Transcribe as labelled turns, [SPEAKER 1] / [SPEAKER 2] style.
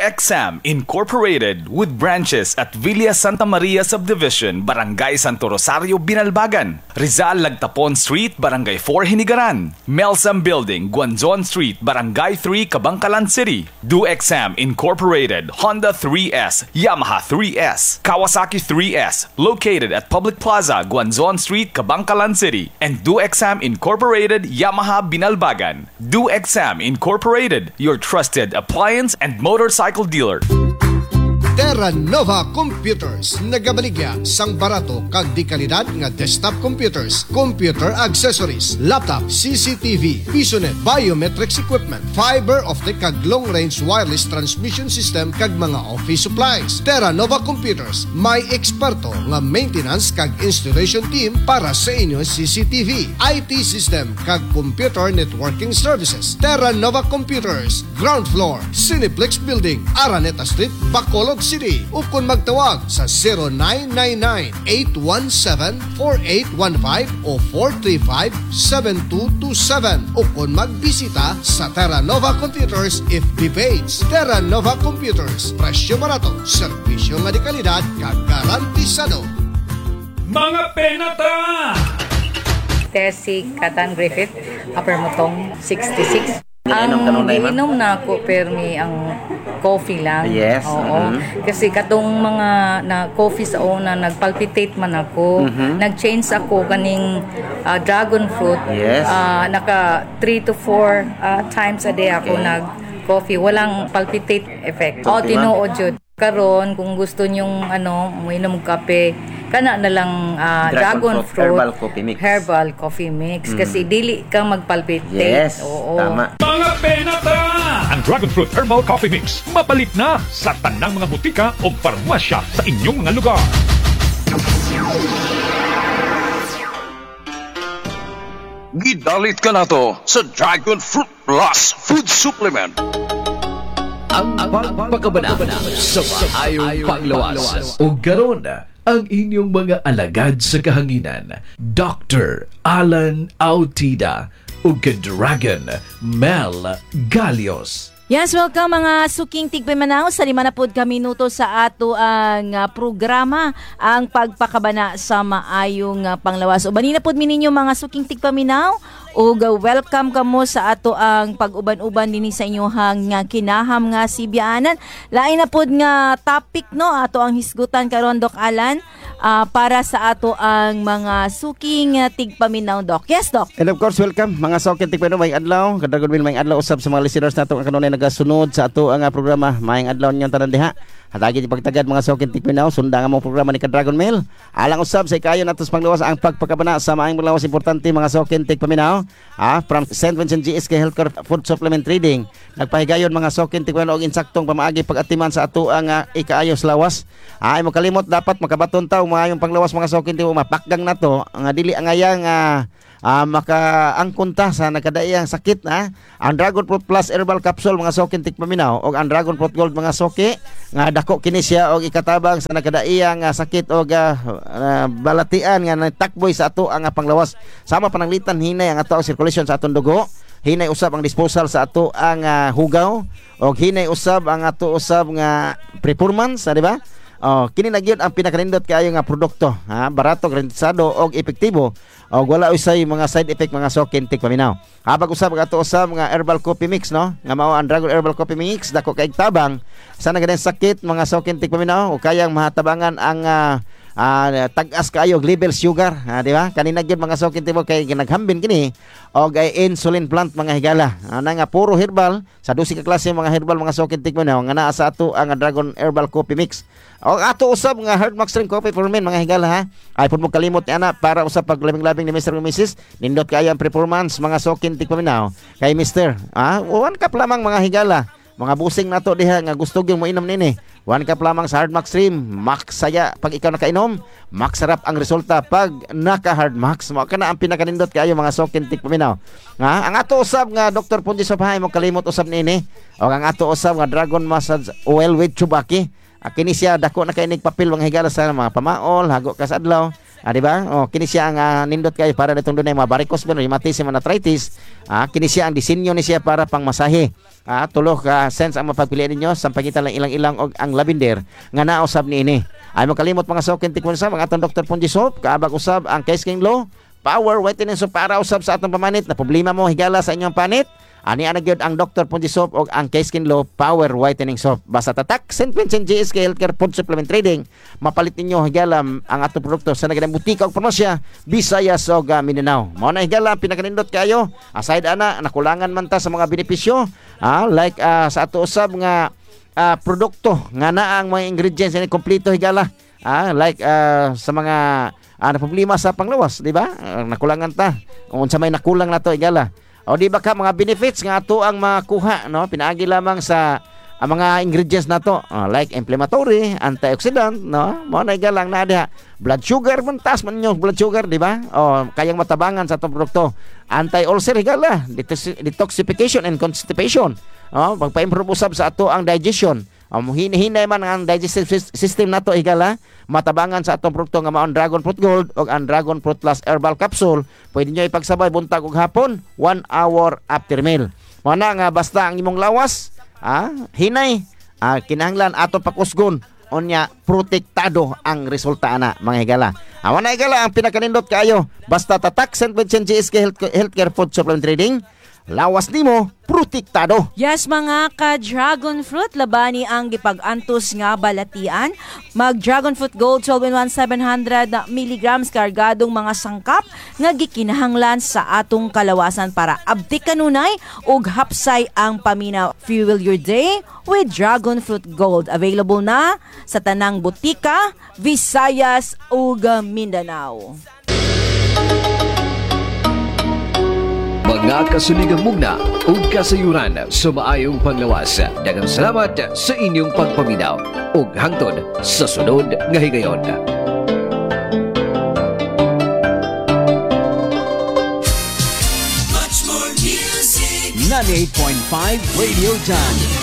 [SPEAKER 1] DoExam Incorporated with branches at Villa Santa Maria Subdivision, Barangay Santo Rosario, Binalbagan, Rizal Lagtapon Street, Barangay 4, Hinigaran, Melsam Building, Guanzon Street, Barangay 3, Kabangkalan City. DoExam Incorporated, Honda 3S, Yamaha 3S, Kawasaki 3S, located at Public Plaza, Guanzon Street, Kabangkalan City, and DoExam Incorporated, Yamaha, Binalbagan. DoExam Incorporated, your trusted appliance and motorcycle dealer.
[SPEAKER 2] Terra Nova Computers nagabaligya sang barato kag di kalidad nga desktop computers, computer accessories, laptop, CCTV, PisoNet, biometrics equipment, fiber optic kag long range wireless transmission system kag mga office supplies. Terra Nova Computers may eksperto nga maintenance kag installation team para sa inyong CCTV, IT system kag computer networking services. Terra Nova Computers, ground floor, Cineplex Building, Araneta Street, Bacolod City. Ukon magtawag sa 0999-817-4815 o 435-7227. Ukon magbisita sa Terra Nova Computers FB page. Terra Nova Computers, presyo barato, serbisyo nga di kalidad, kagarantisado.
[SPEAKER 3] Mga penata!
[SPEAKER 4] Si Katan Griffith, Upper Mutong, 66.
[SPEAKER 5] Ang
[SPEAKER 4] ininom na ako permi ang coffee lang.
[SPEAKER 5] Yes.
[SPEAKER 4] Oo. Kasi katong mga na coffee sa una nagpalpitate man ako. Nag-change ako kaning dragon fruit.
[SPEAKER 5] Yes.
[SPEAKER 4] Naka 3 to 4 times a day ako nag-coffee. Walang palpitate effect. Tinuod jud. Karon kung gusto nyong uminom kape, kana na lang dragon fruit herbal coffee mix kasi dili ka magpalpitate.
[SPEAKER 5] Yes.
[SPEAKER 4] Oo.
[SPEAKER 5] Tama.
[SPEAKER 3] Mga penata! Ang Dragon Fruit Herbal Coffee Mix mapalit na sa tanang mga butika o farmasya sa inyong mga lugar.
[SPEAKER 6] Gidalit ka na to sa Dragon Fruit Plus Food Supplement.
[SPEAKER 7] Ang pagpakabana sa maayong panglawas. O garon ang inyong mga alagad sa kahanginan, Dr. Alan Autida o Dragon Mel Galios.
[SPEAKER 8] Yes, welcome mga suking tigpimanaw sa 50 minuto sa ato ang programa ang pagpakabana sa maayong panglawas. O banina pod mininyo mga suking tigpaminaw o welcome kamo sa ato ang pag-uban-uban dinhi sa inyohang nga kinaham nga sibyanan. Lain na pod nga topic no ato ang hisgutan karon Doc Alan para sa ato ang mga suking tigpaminaw Doc. Yes Doc.
[SPEAKER 5] And of course welcome mga suking tigpaminaw may adlaw. Kadagon min may adlaw usab sa mga listeners nato ang kanunay nagasunod sa ato ang programa. Maayong adlaw ninyong tanan diha. Hatagi di pagtagad mga suking tigpaminaw sunda nga mong programa ni Dragon Mail. Alang usab sa ikayon natos panglawas ang pagpakabana sa maayong panglawas importante mga suking tigpaminaw. From St. Vincent GSK Healthcare Food Supplement Trading. Nagpahigayon mga suking tigpaminaw og insaktong pamaagi pag-atiman sa ato ang ikaayos lawas. Ay mo kalimot dapat makabaton taw maayong panglawas mga suking tigpaminaw mapakgang nato nga dili ang ayang makaangkon ta sa nagkadaiyang sakit ang Dragon Fruit Plus Herbal Capsule mga suking tigpaminaw og ang Dragon Fruit Gold mga suki nga dako kini siya og ikatabang sa nagkadaiyang sakit og balatian nga natakboy sa ato ang panglawas sama pananglitan hinay ang ato ang circulation sa atong dugo, hinay usab ang disposal sa ato ang hugaw og hinay usab ang ato usab nga performance di ba? Kini na gyud ang pinakanindot kaayo nga produkto, barato, garantisado og epektibo og wala usay mga side effect mga suking tigpaminaw. Habag usab ato usab nga herbal coffee mix no, nga mao ang Dragon Herbal Coffee Mix dako kay tabang sa nagaden sakit mga suking tigpaminaw o kayang mahatabangan ang tag-as kayo level sugar di ba kanina gyud mga suking tigpaminaw kay ginaghambin kini og insulin plant mga higala nga puro herbal sa 12 ka klase mga herbal mga suking tigpaminaw nga naa sa ato ang Dragon Herbal Coffee Mix. O ato usab nga Hard Max Drink Coffee for Men mga higala ay pud mo kalimot ana para usab pag labing-labing ni Mr. ug Mrs. nindot kayo ang performance mga suking tigpaminaw kay Mr. 1 cup lamang mga higala mga busing nato diha nga gusto gyud mo inom nini 1 cup lamang sa Hard Max Stream max saya pag ikaw nakainom max sarap ang resulta pag naka Hard Max mo kana ang pinakanindot kayo mga suking tigpaminaw ang ato usab nga Dr. Punji Sobhay mo kalimot usab nini o ang ato usab nga Dragon Massage Oil with Chubaki kini siya dako na kay papel mga higala sa mga pamaol hago ka sa adlaw Di ba? Kini siya ang nindot kayo para ditong dunay mga varicose vein, rheumatism, arthritis. Kini siya ang disenyo ni siya para pang masahe. Tulo ka sense ang mapagpilian ninyo sa pagitan lang ilang-ilang og ang lavender nga nausab niini. Ay mo kalimot mga sokin tikman sa mga atong Dr. Ponji Soap, kaabag usab ang Case King Law, Power Whitening Soap para usab sa atong pamanit na problema mo higala sa inyong panit. Ani ana gyud ang Dr. Ponji Soap og ang Case Skin Law Power Whitening Soap. Basta tatak St. Vincent GSK Healthcare Food Supplement Trading. Mapalit ninyo higala ang atong produkto sa nagadang butika og farmasya Visayas ug Mindanao. Mao na higala pinakanindot kayo. Aside ana nakulangan man ta sa mga benepisyo, like sa ato usab nga produkto nga naa ang mga ingredients ni kompleto higala. Like sa mga na problema sa panglawas, di ba? Nakulangan ta. Unsa may nakulang nato higala. O di ba ka mga benefits nga ato ang makuha, no? Pinaagi lamang sa mga ingredients nato, like inflammatory, antioxidant, no? Mo na galang na diha. Blood sugar man taas man yung blood sugar, di ba? Kayang matabangan sa atong produkto. Anti-ulcer higala, detoxification and constipation. Pagpa-improve usab sa ato ang digestion. Hinay man ang digestive system nato higala, matabangan sa atong produkto nga maong Dragon Fruit Gold o ang Dragon Fruit Plus Herbal Capsule. Pwede nyo ipagsabay buntag ug hapon 1 hour after meal. Mo na nga basta ang imong lawas hinay, kinahanglan atong pakusgon onya protektado ang resulta ana mga higala. Awan na higala ang pinakanindot kayo. Basta tatak St. Vincent GSK Healthcare Food Supplement Trading. Lawas nimo protektado.
[SPEAKER 8] Yes, mga ka-dragon fruit, labani ang gipag-antos nga balatian. Mag-dragon fruit gold 12-in-1 700 mg kargadong mga sangkap nga gikinahanglan sa atong kalawasan para abdi kanunay ug hapsay ang paminaw. Fuel your day with dragon fruit gold. Available na sa tanang butika, Visayas ug Mindanao.
[SPEAKER 7] Mga kasuligang mugna o kasayuran sa maayong panglawas. Daghang salamat sa inyong pagpaminaw ug hangtod sa sunod nga higayon.
[SPEAKER 9] 98.5 Radio Done.